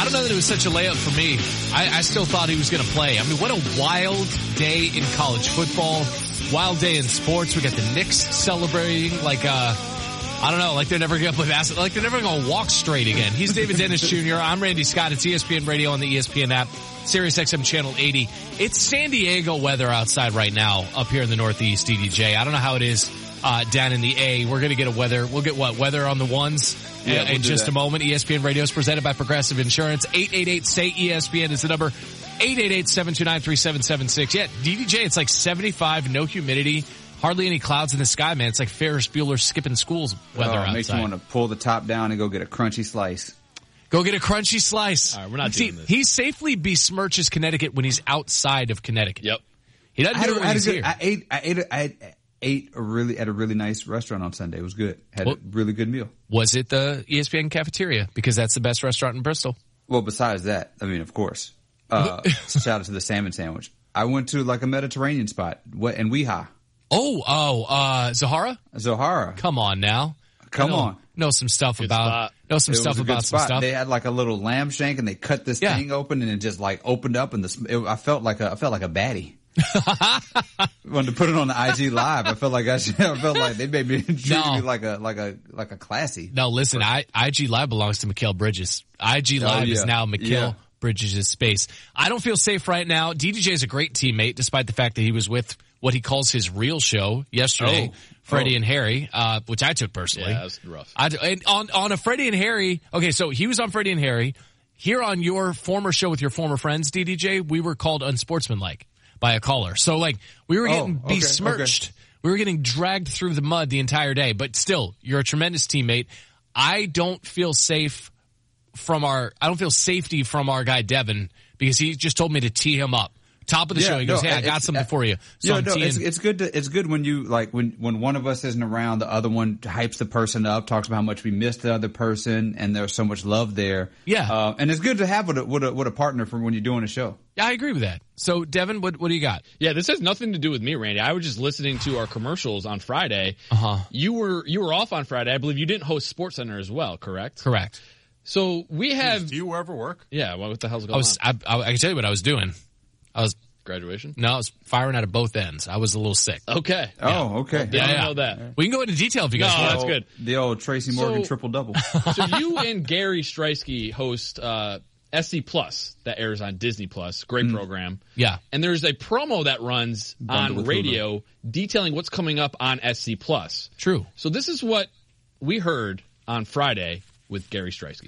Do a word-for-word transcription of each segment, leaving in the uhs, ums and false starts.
I don't know that it was such a layup for me. I, I still thought he was going to play. I mean, what a wild day in college football. Wild day in sports. We got the Knicks celebrating like, uh, I don't know, like they're never going to play basketball, like they're never going to walk straight again. He's David Dennis Junior I'm Randy Scott. It's E S P N Radio on the E S P N app, Sirius X M Channel eighty. It's San Diego weather outside right now up here in the Northeast, D D J. I don't know how it is uh, down in the A. We're going to get a weather. We'll get what? Weather on the ones yeah, uh, we'll in just that. a moment. E S P N Radio is presented by Progressive Insurance. eight eight eight, S A Y, E S P N is the number. eight eight eight, seven two nine, three seven seven six. Yeah, D D J, it's like seventy-five, no humidity. Hardly any clouds in the sky, man. It's like Ferris Bueller skipping school's weather oh, it outside. Makes you want to pull the top down and go get a crunchy slice. Go get a crunchy slice. All right, we're not See, doing this. He safely besmirches Connecticut when he's outside of Connecticut. Yep. He doesn't I, do it when I, he's good, here. I ate, I ate, I ate a really at a really nice restaurant on Sunday. It was good. Had Well, a really good meal. Was it the E S P N cafeteria? Because that's the best restaurant in Bristol. Well, besides that, I mean, of course, uh, shout out to the salmon sandwich. I went to like a Mediterranean spot what in Weha. Oh, oh, uh, Zahara? Zohara. Come on now. Come know, on. Know some stuff Good about, spot. know some It stuff was a good about some spot. stuff. They had like a little lamb shank and they cut this Yeah. thing open and it just like opened up and the, it, I felt like a, I felt like a baddie. Wanted to put it on the I G live. I felt like I, should, I felt like they made me treat No. me like a, like a, like a classy. No, listen, I, IG Live belongs to Mikal Bridges. I G Oh, Live yeah. is now Mikal Yeah. Bridges' space. I don't feel safe right now. D D J is a great teammate, despite the fact that he was with what he calls his real show yesterday, Oh. Freddie Oh. and Harry, uh, which I took personally. Yeah, that was rough. I, and on, on a Freddie and Harry, okay, so he was on Freddie and Harry. Here on your former show with your former friends, D D J, we were called unsportsmanlike by a caller. So like, we were getting Oh, okay, besmirched. We were getting dragged through the mud the entire day, but still, you're a tremendous teammate. I don't feel safe from our, I don't feel safety from our guy Devin because he just told me to tee him up. Top of the Yeah, show, he goes, no, hey, I got it's- something for you. So Yeah, I'm no, teeing. it's, it's good to, it's good when you, like, when, when one of us isn't around, the other one hypes the person up, talks about how much we missed the other person, and there's so much love there. Yeah. Uh, and it's good to have with a, with a, with a partner for when you're doing a show. Yeah, I agree with that. So Devin, what, what do you got? Yeah, this has nothing to do with me, Randy. I was just listening to our commercials on Friday. Uh-huh. You were you were off on Friday. I believe you didn't host SportsCenter as well, correct? Correct. So we have. Do you ever work? Yeah. Well, what the hell's going I was, on? I, I, I can tell you what I was doing. I was, Graduation. no, I was firing out of both ends. I was a little sick. Okay. Oh, okay. Yeah, I didn't know that. We can go into detail if you guys No, want. that's good. The old Tracy Morgan So- triple double. So you and Gary Streisky host uh, S C Plus that airs on Disney Plus. Great program. Yeah. And there's a promo that runs Bundle on with radio detailing what's coming up on S C Plus. True. So this is what we heard on Friday with Gary Streisky.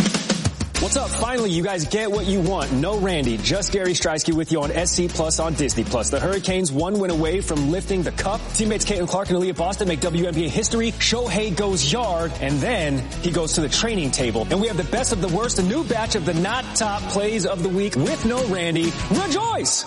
What's up? Finally, you guys get what you want. No Randy, just Gary Streisky with you on S C Plus on Disney Plus. The Hurricanes one win away from lifting the cup. Teammates Caitlin Clark and Aaliyah Boston make W N B A history. Shohei goes yard, and then he goes to the training table. And we have the best of the worst, a new batch of the not top plays of the week with no Randy. Rejoice!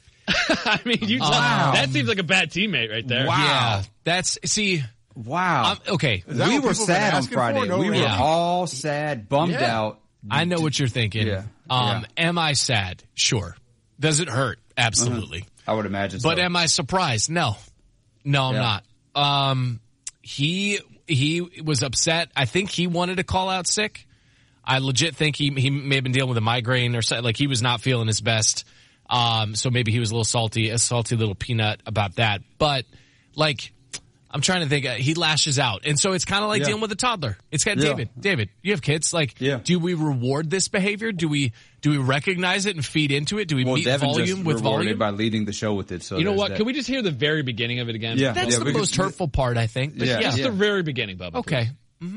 I mean, you Wow. that seems like a bad teammate right there. Wow. Yeah. That's, see, Wow. I'm, okay. that we what were people been sad on asking Friday. for? No we were Randy. all sad, bummed Yeah. out. I know what you're thinking. Yeah. Um, Yeah. am I sad? Sure. Does it hurt? Absolutely. I would imagine But so. am I surprised? No. No, I'm Yeah. not. Um, he, he was upset. I think he wanted to call out sick. I legit think he, he may have been dealing with a migraine or something. Like he was not feeling his best. Um, so maybe he was a little salty, a salty little peanut about that. But like, I'm trying to think. Uh, he lashes out, and so it's kind of like Yeah. dealing with a toddler. It's kind of Yeah. David. David, you have kids. Like, Yeah. do we reward this behavior? Do we do we recognize it and feed into it? Do we well, meet Devin volume just with rewarded volume? by leading the show with it. So You know there's what? that. Can we just hear the very beginning of it again? Yeah. That's the we could- most hurtful part, I think. But Yeah. yeah. Just the very beginning, Bubba. Okay.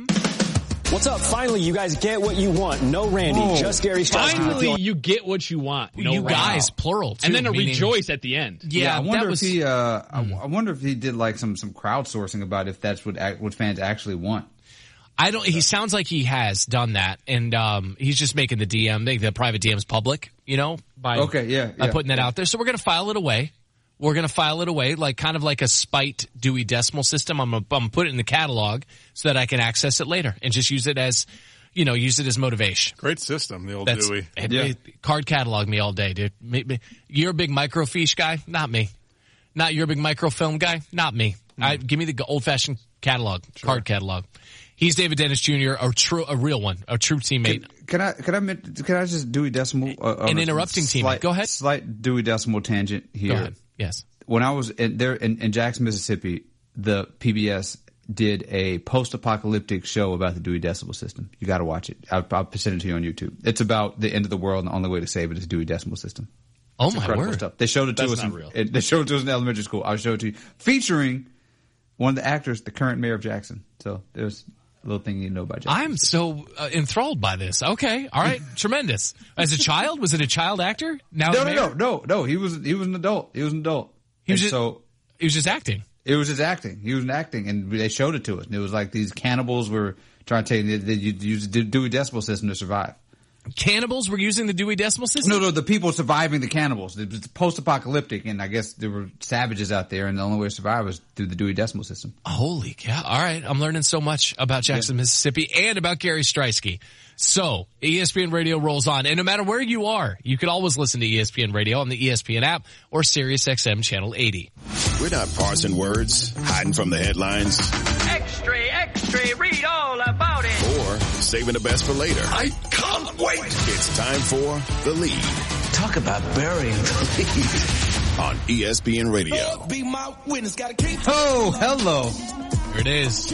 What's up? Finally, you guys get what you want. No Randy, Whoa. just Gary Streisky with you Finally, on you get what you want. No you Randy. guys, plural, too. And then a meaning- rejoice at the end. Yeah, Yeah, I wonder that was. if he. Uh, I, I wonder if he did like some some crowdsourcing about if that's what ac- what fans actually want. I don't. He sounds like he has done that, and um, he's just making the D M, the private D Ms, public. You know, by Okay, yeah, by yeah, putting that yeah. out there. So we're gonna file it away. We're gonna file it away, like kind of like a spite Dewey Decimal System. I'm gonna, I'm gonna put it in the catalog so that I can access it later and just use it as, you know, use it as motivation. Great system, the old That's Dewey. it- Yeah. it- card catalog me all day, dude. Me- me- You're a big microfiche guy, not me. Not you're a big microfilm guy, not me. I, give me the old fashioned catalog, card catalog. He's David Dennis Junior, a true, a real one, a true teammate. Can, can I, can I, can I just Dewey Decimal? Uh, An interrupting slight, teammate. Go ahead. Slight Dewey Decimal tangent here. Go ahead. Yes. When I was in, there in, in Jackson, Mississippi, the P B S did a post-apocalyptic show about the Dewey Decimal System. You got to watch it. I'll, I'll send it to you on YouTube. It's about the end of the world, and the only way to save it is Dewey Decimal System. Oh it's my incredible word! Stuff. They showed it to That's us. not in, real. It, they showed it to us in elementary school. I'll show it to you, featuring one of the actors, the current mayor of Jackson. So there's a little thing you know about Jackson. I'm so uh, enthralled by this. Okay, all right, tremendous. As a child, was it a child actor? Now, no, the no, mayor? no, no, no. He was he was an adult. He was an adult. He was And just, so he was just acting. it was his acting. He was an acting, and they showed it to us. And it was like these cannibals were trying to take that you use the Dewey Decimal System to survive. Cannibals were using the Dewey Decimal System? No, no, the people surviving the cannibals. It was post-apocalyptic, and I guess there were savages out there, and the only way to survive was through the Dewey Decimal System. Holy cow. All right. I'm learning so much about Jackson, yeah. Mississippi, and about Gary Striesky. So, E S P N Radio rolls on. And no matter where you are, you can always listen to E S P N Radio on the E S P N app or Sirius X M Channel eighty. We're not parsing words, hiding from the headlines. Extra, extra, read all about it. Or saving the best for later. I can't wait. It's time for The Lead. Talk about burying the lead. On E S P N Radio. Be my witness, gotta keep Oh, hello. Here it is.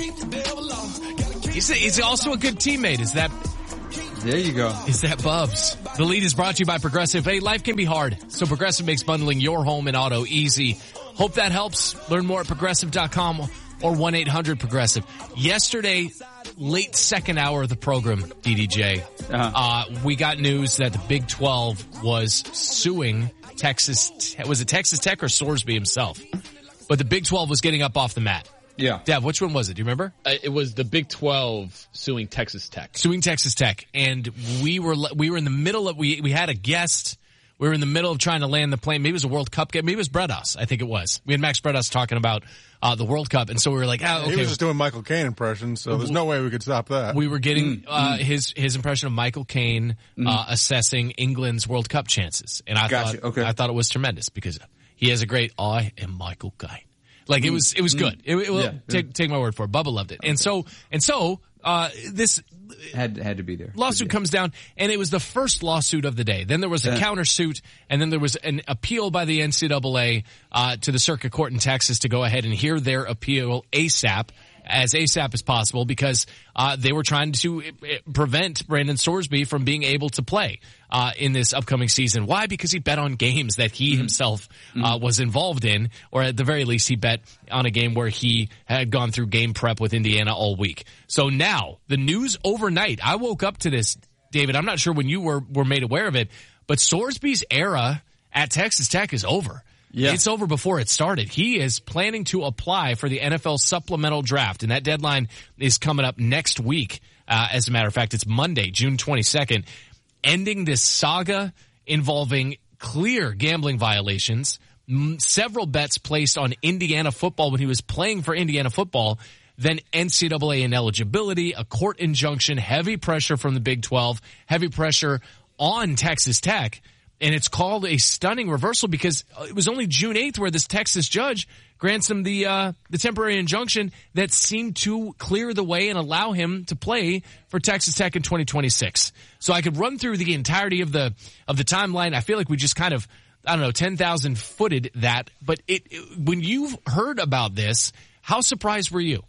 He's, a, he's also a good teammate. Is that... There you go. Is that Bubs? The Lead is brought to you by Progressive. Hey, life can be hard, so Progressive makes bundling your home and auto easy. Hope that helps. Learn more at progressive dot com or one eight hundred progressive. Yesterday, late second hour of the program, D D J, uh-huh. uh, we got news that the Big twelve was suing Texas. Was it Texas Tech or Sorsby himself? But the Big twelve was getting up off the mat. Yeah. Dev, which one was it? Do you remember? Uh, it was the Big twelve suing Texas Tech. Suing Texas Tech. And we were, we were in the middle of, we, we had a guest. We were in the middle of trying to land the plane. Maybe it was a World Cup game. Maybe it was Bredas. I think it was. We had Max Bredas talking about, uh, the World Cup. And so we were like, ah, okay. He was just doing Michael Caine impressions, so there's no way we could stop that. We were getting, mm, uh, mm. his, his impression of Michael Caine, mm. uh, assessing England's World Cup chances. And I gotcha. thought, okay. I thought it was tremendous because he has a great, I am Michael Caine. Like it was, it was good. It, it, yeah, take, yeah. take my word for it. Bubba loved it. And so, and so, uh, this had had to be there. lawsuit comes down, and it was the first lawsuit of the day. Then there was a yeah. countersuit, and then there was an appeal by the N C double A uh, to the Circuit Court in Texas to go ahead and hear their appeal ASAP. As ASAP as possible because uh they were trying to prevent Brandon Sorsby from being able to play uh in this upcoming season. Why? Because he bet on games that he mm-hmm. himself uh mm-hmm. was involved in, or at the very least he bet on a game where he had gone through game prep with Indiana all week. So now, the news overnight, I woke up to this, David, I'm not sure when you were were made aware of it, but Sorsby's era at Texas Tech is over. Yeah. It's over before it started. He is planning to apply for the N F L supplemental draft, and that deadline is coming up next week. Uh, as a matter of fact, it's Monday, June twenty-second, ending this saga involving clear gambling violations, m- several bets placed on Indiana football when he was playing for Indiana football, then N C double A ineligibility, a court injunction, heavy pressure from the Big twelve, heavy pressure on Texas Tech. And it's called a stunning reversal because it was only June eighth where this Texas judge grants him the uh the temporary injunction that seemed to clear the way and allow him to play for Texas Tech in twenty twenty-six. So I could run through the entirety of the of the timeline. I feel like we just kind of, I don't know, ten thousand footed that. But it, it when you've heard about this, how surprised were you?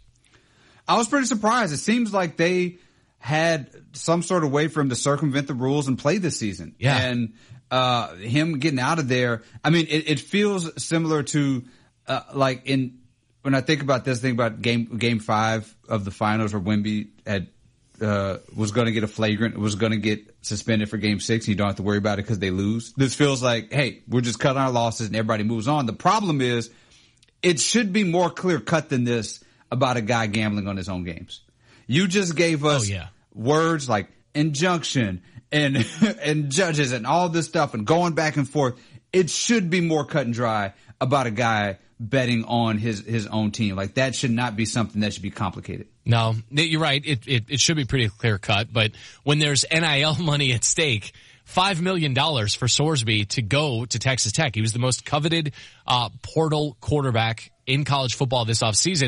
I was pretty surprised. It seems like they had some sort of way for him to circumvent the rules and play this season. Yeah. And uh him getting out of there, I mean, it, it feels similar to uh like in when I think about this, think about game game five of the finals where Wemby had uh was going to get a flagrant, was going to get suspended for game six, and you don't have to worry about it because they lose. This feels like, hey, we're just cutting our losses and everybody moves on. The problem is, it should be more clear cut than this about a guy gambling on his own games. You just gave us oh, yeah. words like injunction and and judges and all this stuff and going back and forth. It should be more cut and dry about a guy betting on his his own team. Like, that should not be something that should be complicated. No, you're right. It it, it should be pretty clear cut. But when there's N I L money at stake, five million dollars for Sorsby to go to Texas Tech. He was the most coveted uh portal quarterback in college football this offseason.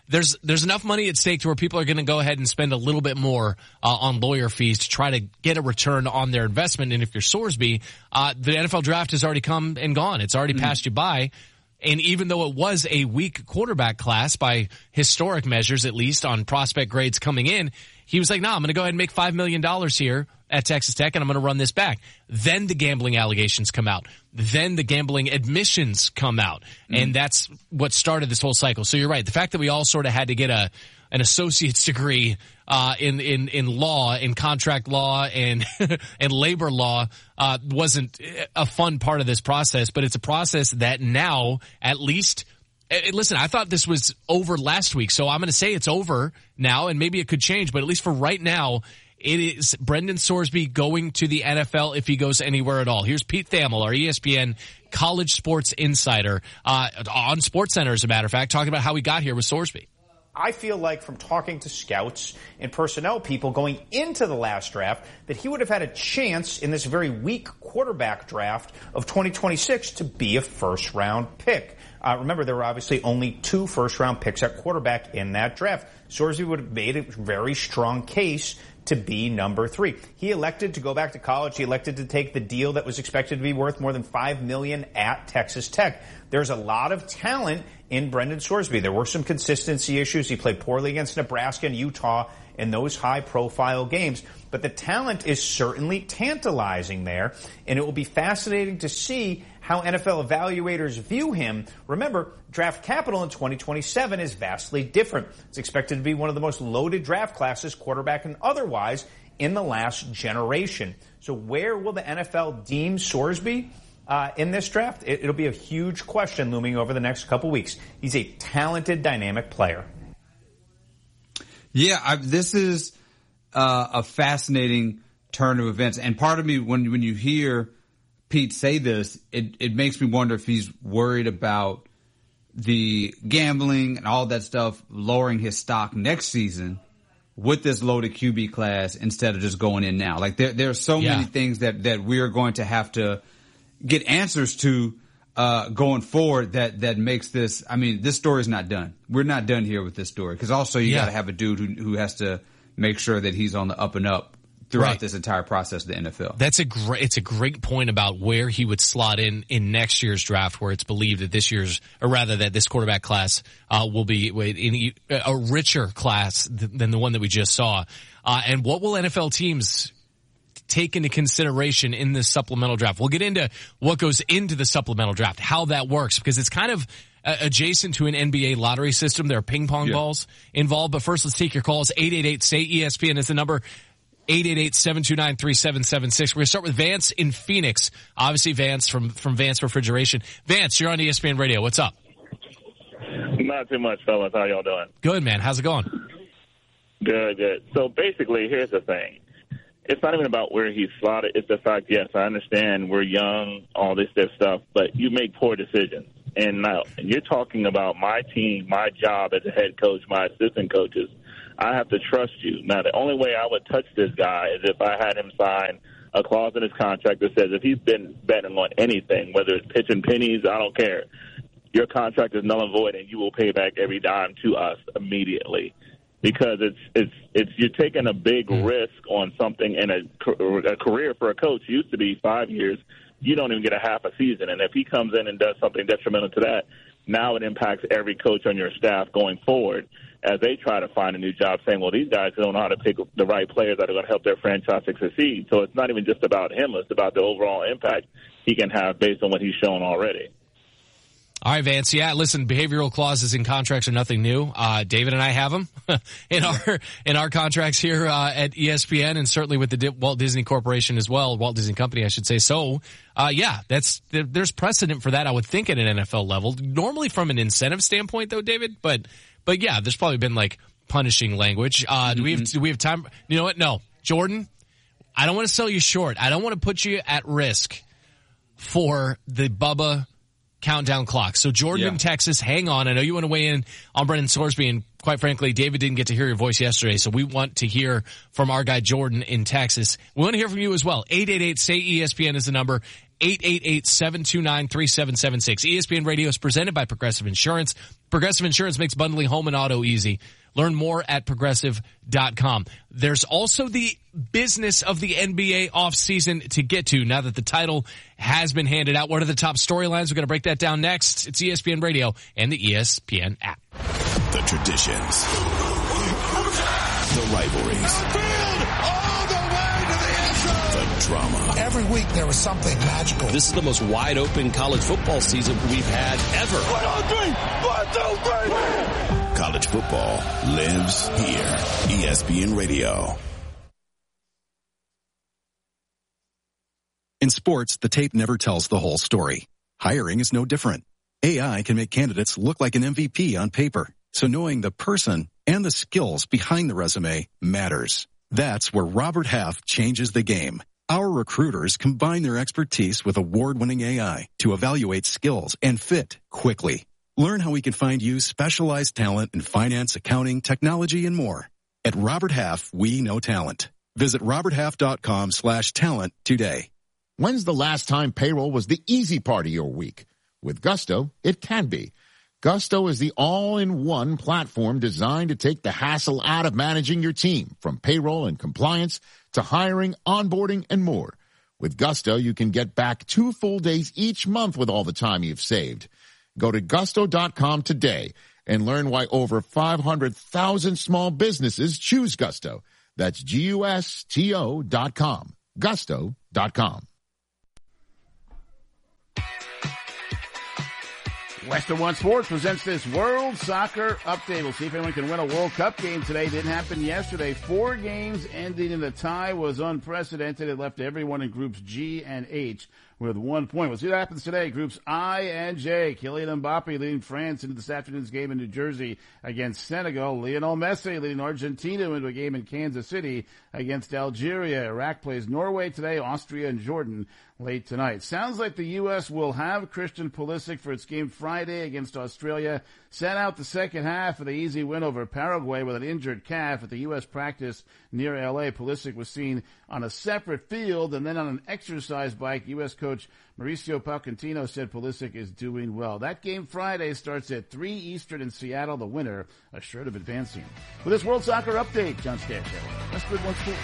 there's there's enough money at stake to where people are going to go ahead and spend a little bit more uh, on lawyer fees to try to get a return on their investment. And if you're Sorsby, uh, the N F L draft has already come and gone. It's already mm-hmm. passed you by. And even though it was a weak quarterback class by historic measures, at least on prospect grades coming in, he was like, no, nah, I'm going to go ahead and make five million dollars here at Texas Tech, and I'm going to run this back. Then the gambling allegations come out. Then the gambling admissions come out. Mm-hmm. And that's what started this whole cycle. So you're right. The fact that we all sort of had to get a an associate's degree uh in in in law, in contract law and and labor law uh wasn't a fun part of this process, but it's a process that now at least listen, I thought this was over last week, so I'm going to say it's over now, and maybe it could change, but at least for right now, it is Brendan Sorsby going to the N F L if he goes anywhere at all. Here's Pete Thamel, our E S P N college sports insider, uh on SportsCenter, as a matter of fact, talking about how he got here with Sorsby. I feel like from talking to scouts and personnel people going into the last draft that he would have had a chance in this very weak quarterback draft of twenty twenty-six to be a first-round pick. Uh, remember, there were obviously only two first-round picks at quarterback in that draft. Sorsby would have made a very strong case to be number three. He elected to go back to college. He elected to take the deal that was expected to be worth more than five million dollars at Texas Tech. There's a lot of talent in Brendan Sorsby. There were some consistency issues. He played poorly against Nebraska and Utah in those high-profile games. But the talent is certainly tantalizing there, and it will be fascinating to see how N F L evaluators view him. Remember, draft capital in twenty twenty-seven is vastly different. It's expected to be one of the most loaded draft classes, quarterback and otherwise, in the last generation. So where will the N F L deem Sorsby uh, in this draft? It, it'll be a huge question looming over the next couple weeks. He's a talented, dynamic player. Yeah, I, this is uh, a fascinating turn of events. And part of me, when when you hear Pete say this, it, it makes me wonder if he's worried about the gambling and all that stuff lowering his stock next season with this loaded Q B class instead of just going in now. Like there, there are so yeah. many things that, that we're going to have to get answers to uh, going forward that, that makes this, I mean, this story is not done. We're not done here with this story because also you yeah. got to have a dude who, who has to make sure that he's on the up and up throughout right. this entire process of the N F L. That's a great, it's a great point about where he would slot in in next year's draft, where it's believed that this year's, or rather that this quarterback class, uh, will be in a richer class than the one that we just saw. Uh, and what will N F L teams take into consideration in this supplemental draft? We'll get into what goes into the supplemental draft, how that works, because it's kind of uh, adjacent to an N B A lottery system. There are ping pong yeah. balls involved, but first let's take your calls. eight eight eight, S A Y, E S P N is the number. eight eight eight, seven two nine, three seven seven six. We're going to start with Vance in Phoenix. Obviously, Vance from, from Vance Refrigeration. Vance, you're on E S P N Radio. What's up? Not too much, fellas. How y'all doing? Good, man. How's it going? Good, good. So basically, here's the thing. It's not even about where he's slotted. It's the fact, yes, I understand we're young, all this stuff, stuff, but you make poor decisions. And now you're talking about my team, my job as a head coach, my assistant coaches. I have to trust you. Now, the only way I would touch this guy is if I had him sign a clause in his contract that says if he's been betting on anything, whether it's pitching pennies, I don't care, your contract is null and void and you will pay back every dime to us immediately. Because it's it's it's you're taking a big mm. risk on something, and a, a career for a coach used to be five years. You don't even get a half a season. And if he comes in and does something detrimental to that, now it impacts every coach on your staff going forward as they try to find a new job, saying, well, these guys don't know how to pick the right players that are going to help their franchise to succeed. So it's not even just about him. It's about the overall impact he can have based on what he's shown already. All right, Vance. Yeah, listen, behavioral clauses in contracts are nothing new. Uh, David and I have them in our, in our contracts here, uh, at E S P N and certainly with the D- Walt Disney Corporation as well, Walt Disney Company, I should say. So, uh, yeah, that's, there, there's precedent for that, I would think, at an N F L level. Normally from an incentive standpoint though, David, but, but yeah, there's probably been like punishing language. Uh, do we have, do we have time? You know what? No. Jordan, I don't want to sell you short. I don't want to put you at risk for the Bubba countdown clock. So Jordan yeah. in Texas, hang on. I know you want to weigh in on Brendan Sorsby, and quite frankly, David didn't get to hear your voice yesterday, so we want to hear from our guy Jordan in Texas. We want to hear from you as well. eight eight eight, S A Y, E S P N is the number. eight eight eight, seven two nine, three seven seven six. E S P N Radio is presented by Progressive Insurance. Progressive Insurance makes bundling home and auto easy. Learn more at progressive dot com. There's also the business of the N B A offseason to get to now that the title has been handed out. What are the top storylines? We're going to break that down next. It's E S P N Radio and the E S P N app. The traditions. The rivalries. All the way to the end zone. The drama. Every week there was something magical. This is the most wide open college football season we've had ever. One, two, three. One, two, three. College football lives here. E S P N Radio. In sports, the tape never tells the whole story. Hiring is no different. A I can make candidates look like an M V P on paper. So knowing the person and the skills behind the resume matters. That's where Robert Half changes the game. Our recruiters combine their expertise with award-winning A I to evaluate skills and fit quickly. Learn how we can find you specialized talent in finance, accounting, technology, and more. At Robert Half, we know talent. Visit roberthalf.com slash talent today. When's the last time payroll was the easy part of your week? With Gusto, it can be. Gusto is the all-in-one platform designed to take the hassle out of managing your team, from payroll and compliance to hiring, onboarding, and more. With Gusto, you can get back two full days each month with all the time you've saved. Go to gusto dot com today and learn why over five hundred thousand small businesses choose Gusto. That's G U S T O dot com. gusto dot com. Western One Sports presents this World Soccer Update. We'll see if anyone can win a World Cup game today. Didn't happen yesterday. Four games ending in a tie was unprecedented. It left everyone in groups G and H with one point. We'll see what happens today. Groups I and J. Kylian Mbappe leading France into this afternoon's game in New Jersey against Senegal. Lionel Messi leading Argentina into a game in Kansas City against Algeria. Iraq plays Norway today, Austria and Jordan late tonight. Sounds like the U S will have Christian Pulisic for its game Friday against Australia. Sat out the second half of the easy win over Paraguay with an injured calf at the U S practice near L A. Pulisic was seen on a separate field and then on an exercise bike. U S coach Mauricio Pochettino said Pulisic is doing well. That game Friday starts at three Eastern in Seattle. The winner assured of advancing. With this World Soccer Update, John Stashow. That's good one sport.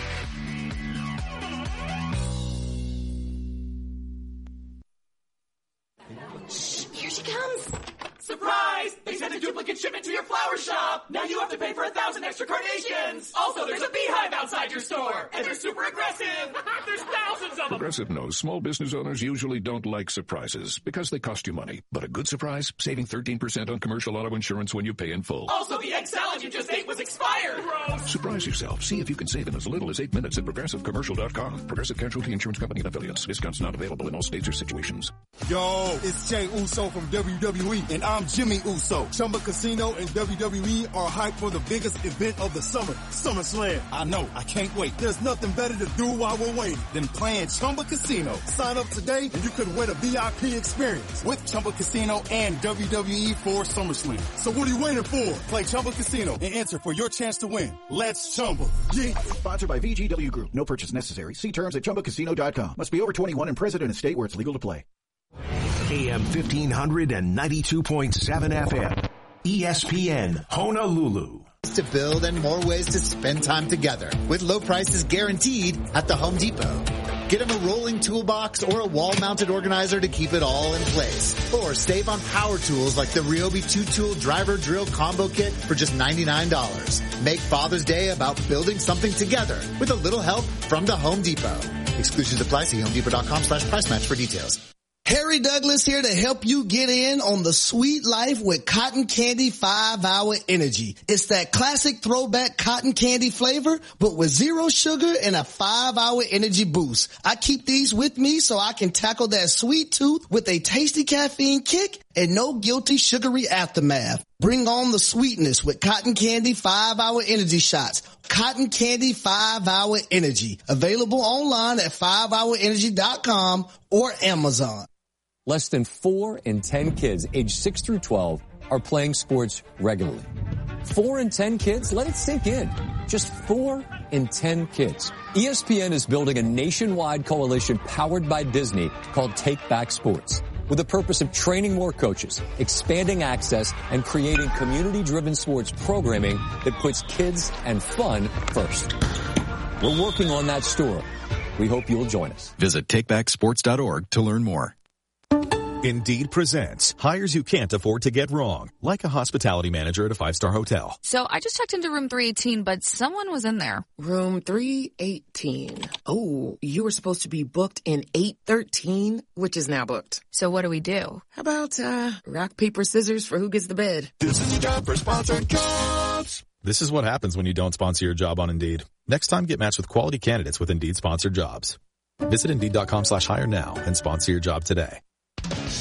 Here she comes. Surprise! They sent a duplicate shipment to your flower shop. Now you have to pay for a thousand extra carnations. Also, there's a beehive outside your store, and they're super aggressive. There's thousands of them. Progressive knows small business owners usually don't like surprises because they cost you money. But a good surprise, saving thirteen percent on commercial auto insurance when you pay in full. Also, the egg salad you just ate was expired. Gross. Surprise yourself. See if you can save in as little as eight minutes at progressive commercial dot com. Progressive Casualty Insurance Company and affiliates. Discounts not available in all states or situations. Yo, it's Jey Uso from W W E, and I'm Jimmy Uso. Chumba Casino and W W E are hyped for the biggest event of the summer, SummerSlam. I know, I can't wait. There's nothing better to do while we're waiting than playing Chumba Casino. Sign up today and you could win a V I P experience with Chumba Casino and W W E for SummerSlam. So what are you waiting for? Play Chumba Casino and enter for your chance to win. Let's Chumba. Yeah. Sponsored by V G W Group. No purchase necessary. See terms at chumba casino dot com. Must be over twenty-one and present in a state where it's legal to play. A M fifteen hundred and ninety-two point seven F M. E S P N Honolulu. To build and more ways to spend time together with low prices guaranteed at the Home Depot. Get them a rolling toolbox or a wall-mounted organizer to keep it all in place. Or save on power tools like the Ryobi two-tool driver drill combo kit for just ninety-nine dollars. Make Father's Day about building something together with a little help from the Home Depot. Exclusions apply. See home depot dot com slash price match for details. Harry Douglas here to help you get in on the sweet life with Cotton Candy five hour Energy. It's that classic throwback cotton candy flavor, but with zero sugar and a five hour energy boost. I keep these with me so I can tackle that sweet tooth with a tasty caffeine kick and no guilty sugary aftermath. Bring on the sweetness with Cotton Candy five hour Energy shots. Cotton Candy five hour Energy. Available online at five hour energy dot com or Amazon. Less than four in ten kids aged six through twelve are playing sports regularly. Four in ten kids? Let it sink in. Just four in ten kids. E S P N is building a nationwide coalition powered by Disney called Take Back Sports, with the purpose of training more coaches, expanding access, and creating community-driven sports programming that puts kids and fun first. We're working on that story. We hope you'll join us. Visit take back sports dot org to learn more. Indeed presents hires you can't afford to get wrong, like a hospitality manager at a five-star hotel. So I just checked into room three eighteen, but someone was in there. Room three eighteen. Oh, you were supposed to be booked in eight thirteen, which is now booked. So what do we do? How about, uh, rock, paper, scissors for who gets the bed? This is a job for sponsored jobs. This is what happens when you don't sponsor your job on Indeed. Next time, get matched with quality candidates with Indeed sponsored jobs. Visit Indeed dot com slash hire now and sponsor your job today.